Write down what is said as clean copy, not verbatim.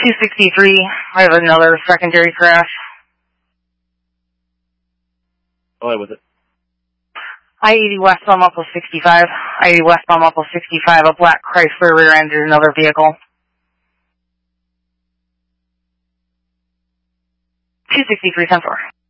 263, I have another secondary crash. Go ahead with it. I-80 westbound Upper 65. I-80 westbound Upper 65, a black Chrysler rear-ended another vehicle. 263, 10-4.